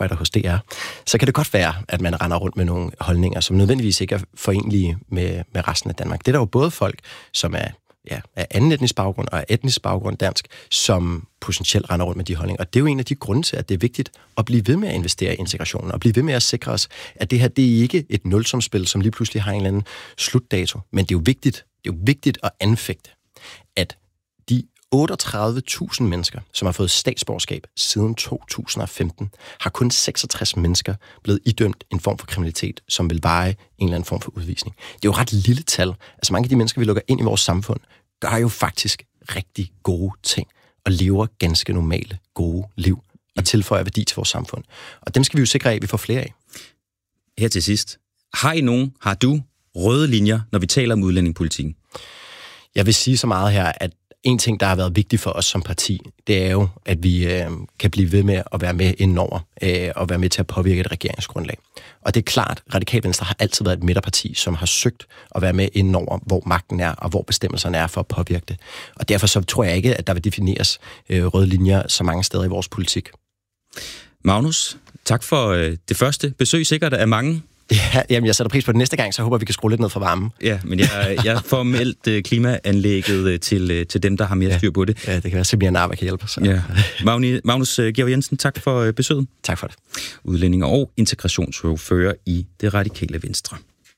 arbejder hos DR, så kan det godt være, at man render rundt med nogle holdninger, som nødvendigvis ikke er forenlige med resten af Danmark. Det er der jo både folk, som er anden etnisk baggrund og etnisk baggrund dansk, som potentielt render rundt med de holdninger. Og det er jo en af de grunde til, at det er vigtigt at blive ved med at investere i integrationen, og blive ved med at sikre os, at det her, det er ikke et nulsumsspil, som lige pludselig har en eller anden slutdato. Men det er jo vigtigt at anfægte, at de 38.000 mennesker, som har fået statsborgerskab siden 2015, har kun 66 mennesker blevet idømt en form for kriminalitet, som vil veje en eller anden form for udvisning. Det er jo ret lille tal. Altså mange af de mennesker, vi lukker ind i vores samfund, gør jo faktisk rigtig gode ting og lever ganske normale, gode liv og tilføjer værdi til vores samfund. Og dem skal vi jo sikre af, at vi får flere af. Her til sidst. Har du røde linjer, når vi taler om udlændingepolitikken? Jeg vil sige så meget her, at en ting, der har været vigtig for os som parti, det er jo, at vi kan blive ved med at være med indenover og være med til at påvirke et regeringsgrundlag. Og det er klart, Radikale Venstre har altid været et midterparti, som har søgt at være med indenover, hvor magten er og hvor bestemmelserne er for at påvirke det. Og derfor så tror jeg ikke, at der vil defineres røde linjer så mange steder i vores politik. Magnus, tak for det første besøg, sikkert af mange. Ja, jamen jeg sætter pris på det næste gang, så håber vi kan skrue lidt ned for varmen. Ja, men jeg får meldt klimaanlægget til dem, der har mere styr på det. Ja, det kan være, Simon Arve kan hjælpe os. Ja. Magnus Georg Jensen, tak for besøget. Tak for det. Udlænding og integrationsordfører i Det Radikale Venstre.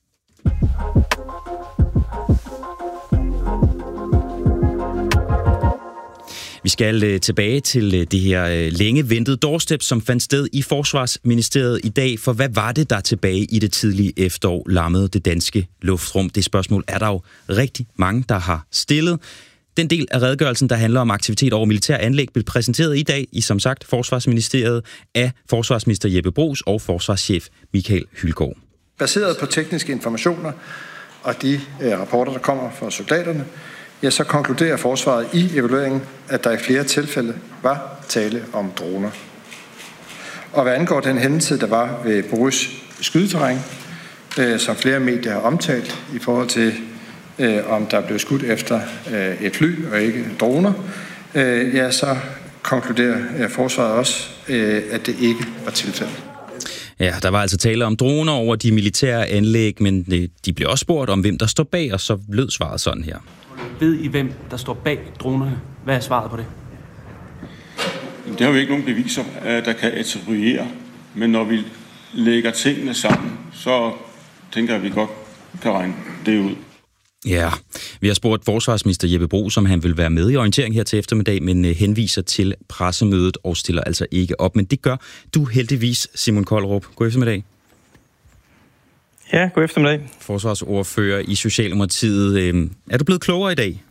Vi skal tilbage til det her længe ventede doorstep, som fandt sted i Forsvarsministeriet i dag. For hvad var det, der tilbage i det tidlige efterår lammede det danske luftrum? Det spørgsmål er der jo rigtig mange, der har stillet. Den del af redegørelsen, der handler om aktivitet over militær anlæg, blev præsenteret i dag i, som sagt, Forsvarsministeriet af forsvarsminister Jeppe Bruus og forsvarschef Michael Hylgaard. Baseret på tekniske informationer og de rapporter, der kommer fra soldaterne, så konkluderer forsvaret i evalueringen, at der i flere tilfælde var tale om droner. Og hvad angår den hændelse, der var ved Borus skydeterræn, som flere medier har omtalt i forhold til, om der blev skudt efter et fly og ikke droner, så konkluderer forsvaret også, at det ikke var tilfældet. Ja, der var altså tale om droner over de militære anlæg, men de blev også spurgt om, hvem der står bag, og så lød svaret sådan her. Ved I, hvem der står bag dronerne? Hvad er svaret på det? Det har vi ikke nogen beviser, der kan attribuere. Men når vi lægger tingene sammen, så tænker jeg, at vi godt kan regne det ud. Ja, vi har spurgt forsvarsminister Jeppe Bruus, om han vil være med i orientering her til eftermiddag, men henviser til pressemødet og stiller altså ikke op. Men det gør du heldigvis, Simon Kollerup. God eftermiddag. Ja, god eftermiddag. Forsvarsordfører i Socialdemokratiet. Er du blevet klogere i dag?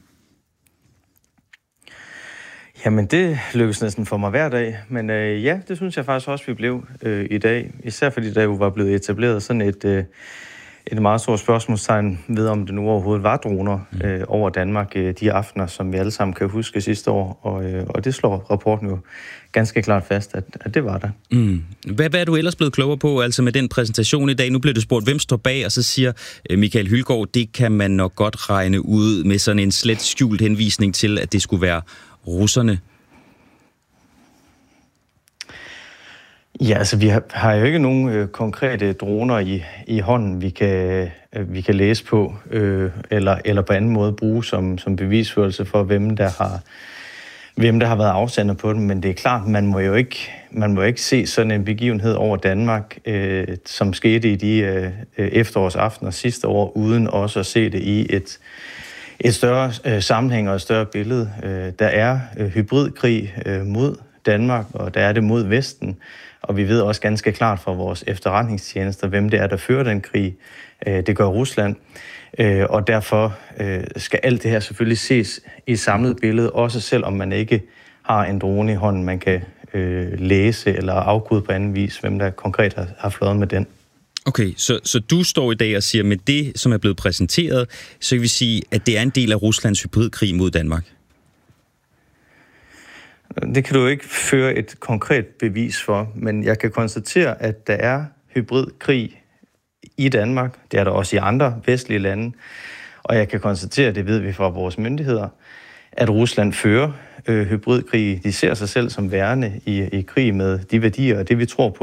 Jamen, det lykkes næsten for mig hver dag. Men ja, det synes jeg faktisk også, vi blev i dag. Især fordi der jo var blevet etableret sådan et meget stort spørgsmålstegn ved, om det nu overhovedet var droner over Danmark de aftener, som vi alle sammen kan huske sidste år. Og det slår rapporten jo ganske klart fast, at det var der. Hvad er du ellers blevet klogere på, altså med den præsentation i dag? Nu blev det spurgt, hvem står bag, og så siger Michael Hylgaard, det kan man nok godt regne ud med sådan en slet skjult henvisning til, at det skulle være russerne. Ja, altså vi har jo ikke nogen konkrete droner i hånden, vi kan læse på, eller på anden måde bruge som bevisførelse for, hvem der har været afsender på dem. Men det er klart, man må ikke se sådan en begivenhed over Danmark, som skete i de efterårsaftener sidste år, uden også at se det i et større sammenhæng og et større billede. Der er hybridkrig mod Danmark, og der er det mod Vesten. Og vi ved også ganske klart fra vores efterretningstjenester, hvem det er, der fører den krig. Det gør Rusland. Og derfor skal alt det her selvfølgelig ses i et samlet billede, også selvom man ikke har en drone i hånden, man kan læse eller afkode på anden vis, hvem der konkret har fløjet med den. Okay, så du står i dag og siger, med det, som er blevet præsenteret, så kan vi sige, at det er en del af Ruslands hybridkrig mod Danmark? Det kan du ikke føre et konkret bevis for, men jeg kan konstatere, at der er hybridkrig i Danmark. Det er der også i andre vestlige lande. Og jeg kan konstatere, det ved vi fra vores myndigheder, at Rusland fører hybridkrig. De ser sig selv som værende i krig med de værdier og det, vi tror på.